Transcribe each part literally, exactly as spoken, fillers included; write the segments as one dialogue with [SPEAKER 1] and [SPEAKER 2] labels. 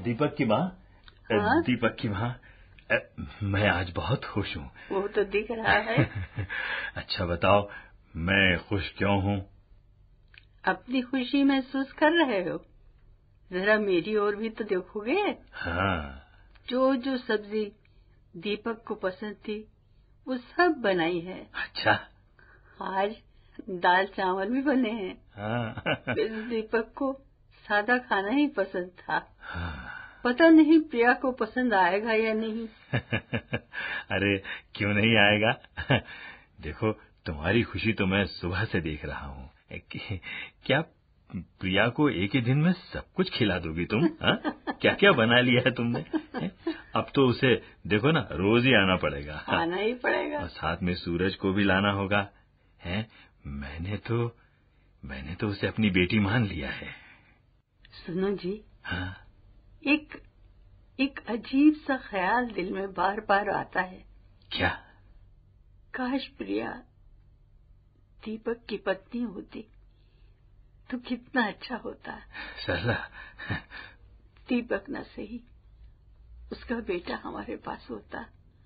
[SPEAKER 1] दीपक की माँ।
[SPEAKER 2] हाँ?
[SPEAKER 1] दीपक की माँ, मैं आज बहुत खुश हूँ।
[SPEAKER 2] वो तो दिख रहा है।
[SPEAKER 1] अच्छा बताओ, मैं खुश क्यों हूँ?
[SPEAKER 2] अपनी खुशी महसूस कर रहे हो? जरा मेरी ओर भी तो देखोगे।
[SPEAKER 1] हाँ।
[SPEAKER 2] जो जो सब्जी दीपक को पसंद थी वो सब बनाई है।
[SPEAKER 1] अच्छा।
[SPEAKER 2] आज दाल चावल भी बने हैं।
[SPEAKER 1] हाँ।
[SPEAKER 2] वैसे दीपक को सादा खाना ही पसंद था।
[SPEAKER 1] हाँ।
[SPEAKER 2] पता नहीं प्रिया को पसंद आएगा या नहीं।
[SPEAKER 1] अरे क्यों नहीं आएगा? देखो, तुम्हारी खुशी तो मैं सुबह से देख रहा हूँ। क्या प्रिया को एक ही दिन में सब कुछ खिला दोगी तुम? क्या क्या बना लिया है तुमने? अब तो उसे देखो ना, रोज ही आना पड़ेगा।
[SPEAKER 2] आना ही पड़ेगा।
[SPEAKER 1] और साथ में सूरज को भी लाना होगा। हैं? मैंने तो मैंने तो उसे अपनी बेटी मान लिया है।
[SPEAKER 2] सुनो जी।
[SPEAKER 1] हाँ?
[SPEAKER 2] एक एक अजीब सा ख्याल दिल में बार बार आता है।
[SPEAKER 1] क्या?
[SPEAKER 2] काश प्रिया दीपक की पत्नी होती तो कितना अच्छा होता।
[SPEAKER 1] सरला।
[SPEAKER 2] दीपक न सही, उसका बेटा हमारे पास होता,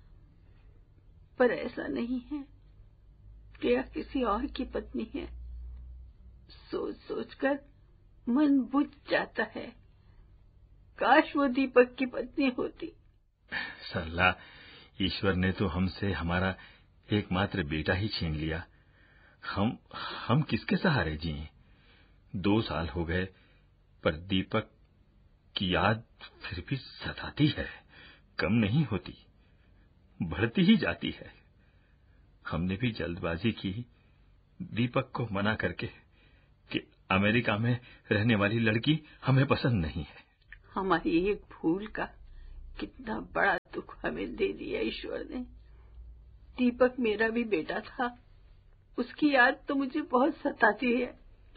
[SPEAKER 2] पर ऐसा नहीं है। प्रिया किसी और की पत्नी है। सोच सोचकर मन बुझ जाता है। काश वो दीपक की पत्नी होती।
[SPEAKER 1] सरला, ईश्वर ने तो हमसे हमारा एकमात्र बेटा ही छीन लिया। हम हम किसके सहारे जिए? दो साल हो गए, पर दीपक की याद फिर भी सताती है, कम नहीं होती, बढ़ती ही जाती है। हमने भी जल्दबाजी की दीपक को मना करके कि अमेरिका में रहने वाली लड़की हमें पसंद नहीं है।
[SPEAKER 2] हमारी एक भूल का कितना बड़ा दुख हमें दे दिया ईश्वर ने। दीपक मेरा भी बेटा था, उसकी याद तो मुझे बहुत सताती है।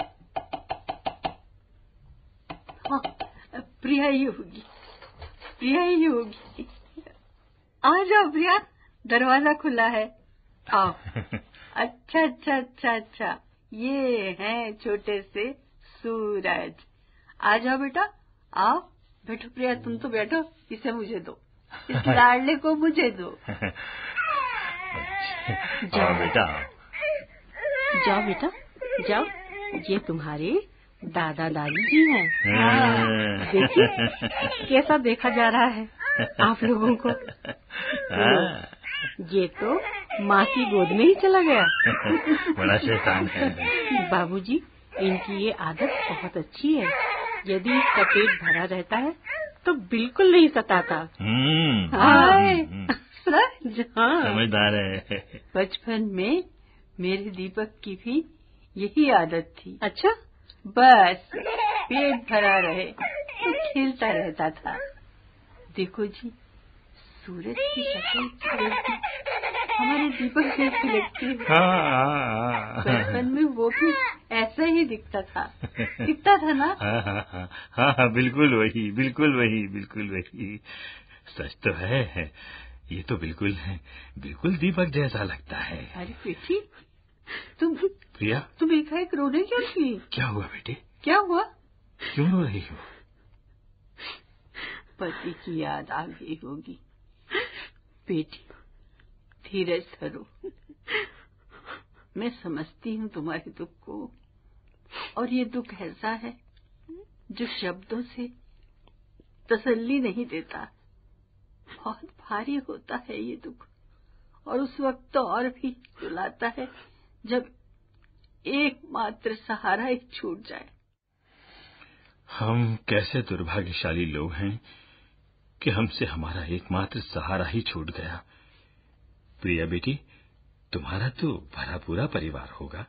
[SPEAKER 2] हाँ, प्रिया ही होगी, प्रिया ही होगी। आ जाओ प्रिया, दरवाजा खुला है, आओ। अच्छा अच्छा अच्छा अच्छा, ये हैं छोटे से सूरज। आ जाओ बेटा, आओ। बैठो प्रिया, तुम तो बैठो, इसे मुझे दो, इस लाडले को मुझे दो।
[SPEAKER 1] जाओ बेटा,
[SPEAKER 3] जाओ बेटा, जाओ। ये तुम्हारे दादा दादी जी हैं।
[SPEAKER 1] हाँ।
[SPEAKER 3] देखिए कैसा देखा जा रहा है आप लोगों को। ये तो माँ की गोद में ही चला गया।
[SPEAKER 1] बड़ा शैतान है।
[SPEAKER 3] बाबूजी, इनकी ये आदत बहुत अच्छी है। यदि इसका पेट भरा रहता है तो बिल्कुल नहीं सताता।
[SPEAKER 2] सच? हाँ,
[SPEAKER 1] समझदार है।
[SPEAKER 2] बचपन में मेरे दीपक की भी यही आदत थी।
[SPEAKER 3] अच्छा?
[SPEAKER 2] बस पेट भरा रहे तो खेलता रहता था। देखो जी, सूरज की शक्ल हमारे दीपक जैसी लगती है।
[SPEAKER 1] हाँ,
[SPEAKER 2] बचपन में वो भी ऐसा ही दिखता था, दिखता था ना?
[SPEAKER 1] हाँ हाँ हाँ हाँ हाँ, बिल्कुल वही, बिल्कुल वही, बिल्कुल वही। सच तो है, ये तो बिल्कुल है, बिल्कुल दीपक जैसा लगता है।
[SPEAKER 2] अरे बेटी, तुम
[SPEAKER 1] प्रिया,
[SPEAKER 2] तुम एकाएक रोने क्यों थी?
[SPEAKER 1] क्या हुआ बेटी?
[SPEAKER 2] क्या हुआ?
[SPEAKER 1] क्यों रो रही हो?
[SPEAKER 2] पति की याद आ गई होगी। बेटी, धीरज धरो। मैं समझती हूँ तुम्हारे दुख को, और ये दुख ऐसा है जो शब्दों से तसल्ली नहीं देता। बहुत भारी होता है ये दुख, और उस वक्त तो और भी रुलाता है जब एकमात्र सहारा ही छूट जाए।
[SPEAKER 1] हम कैसे दुर्भाग्यशाली लोग हैं कि हमसे हमारा एकमात्र सहारा ही छूट गया। प्रिया बेटी, तुम्हारा तो भरा पूरा परिवार होगा।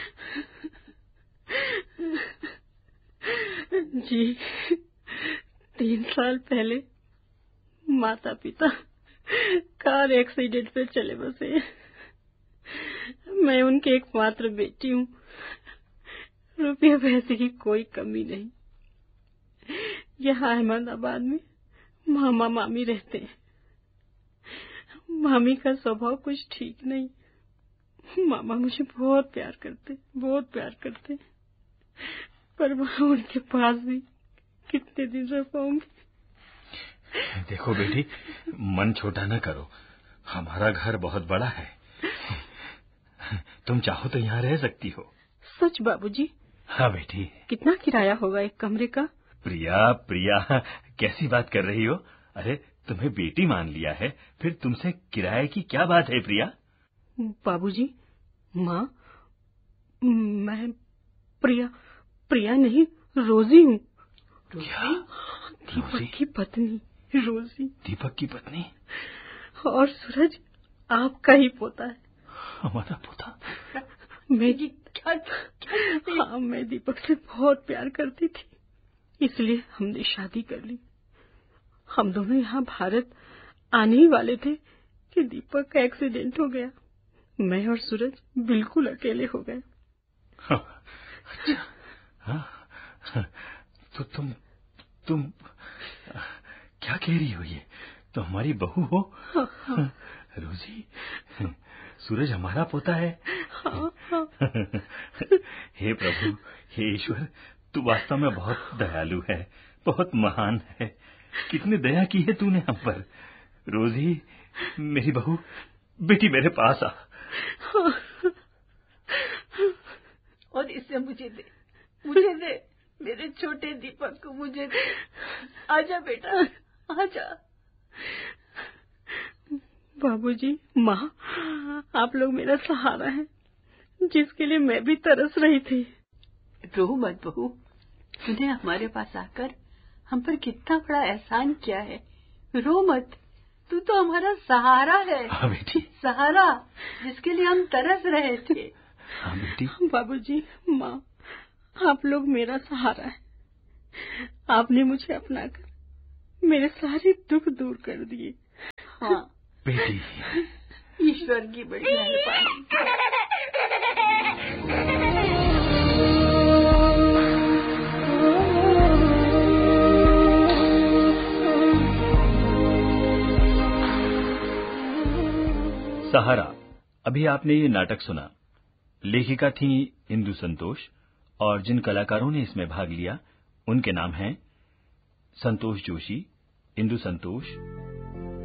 [SPEAKER 3] जी, तीन साल पहले माता पिता कार एक्सीडेंट में चले बसे। मैं उनके एकमात्र बेटी हूँ। रुपये पैसे की कोई कमी नहीं। यहाँ अहमदाबाद में मामा मामी रहते हैं। मामी का स्वभाव कुछ ठीक नहीं। मामा मुझे बहुत प्यार करते, बहुत प्यार करते, पर वहाँ उनके पास भी कितने दिन रह पाऊंगी।
[SPEAKER 1] देखो बेटी, मन छोटा न करो, हमारा घर बहुत बड़ा है, तुम चाहो तो यहाँ रह सकती हो।
[SPEAKER 3] सच बाबूजी?
[SPEAKER 1] हाँ बेटी।
[SPEAKER 3] कितना किराया होगा एक कमरे का?
[SPEAKER 1] प्रिया प्रिया, कैसी बात कर रही हो? अरे तुम्हें बेटी मान लिया है, फिर तुमसे किराए की क्या बात है प्रिया?
[SPEAKER 3] बाबूजी, माँ, मैं प्रिया प्रिया नहीं, रोजी हूँ।
[SPEAKER 1] क्या?
[SPEAKER 3] दीपक की पत्नी रोजी।
[SPEAKER 1] दीपक की पत्नी?
[SPEAKER 3] और सूरज आपका ही पोता है।
[SPEAKER 1] हमारा पोता?
[SPEAKER 3] मैं क्या, क्या हाँ, मैं दीपक से बहुत प्यार करती थी, इसलिए हमने शादी कर ली। हम दोनों यहाँ भारत आने ही वाले थे कि दीपक का एक्सीडेंट हो गया। मैं और सूरज बिल्कुल अकेले हो गए।
[SPEAKER 1] अच्छा, हाँ, तो तुम तुम क्या कह रही हो? ये तो हमारी बहू हो? रोजी, सूरज हमारा पोता है? हे प्रभु, हे ईश्वर, तू वास्तव में बहुत दयालु है, बहुत महान है। कितनी दया की है तूने हम पर। रोजी, मेरी बहू, बेटी मेरे पास आ।
[SPEAKER 2] और इसे मुझे दे, मुझे दे, मेरे छोटे दीपक को मुझे दे। आजा बेटा, आजा।
[SPEAKER 3] बाबूजी, माँ, आप लोग मेरा सहारा है, जिसके लिए मैं भी तरस रही थी।
[SPEAKER 2] रो मत बहू, तूने हमारे पास आकर हम पर कितना बड़ा एहसान किया है। रो मत, तू तो हमारा सहारा है।
[SPEAKER 1] हाँ बेटी,
[SPEAKER 2] सहारा जिसके लिए हम तरस रहे थे।
[SPEAKER 1] हाँ बेटी।
[SPEAKER 3] बाबूजी, माँ, आप लोग मेरा सहारा है। आपने मुझे अपनाकर मेरे सारे दुख दूर कर दिए।
[SPEAKER 2] हाँ
[SPEAKER 1] बेटी,
[SPEAKER 2] ईश्वर की बड़ी मेहरबानी।
[SPEAKER 1] सहारा। अभी आपने ये नाटक सुना। लेखिका थी इंदु संतोष, और जिन कलाकारों ने इसमें भाग लिया उनके नाम हैं संतोष जोशी, इंदु संतोष,